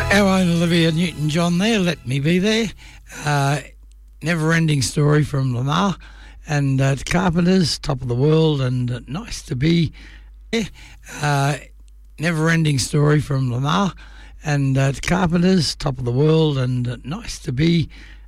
Our own Olivia Newton-John there, Let Me Be There. Never-ending story from Lamar and Carpenters, Top of the World, and Nice to Be there. Never-ending story from Lamar and Carpenters, Top of the World, and Nice to Be